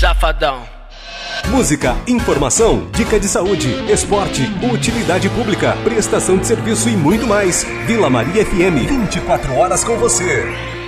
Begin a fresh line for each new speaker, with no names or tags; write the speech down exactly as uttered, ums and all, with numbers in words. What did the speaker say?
safadão.
Música, informação, dica de saúde, esporte, utilidade pública, prestação de serviço e muito mais. Vila Maria F M, vinte e quatro horas com você.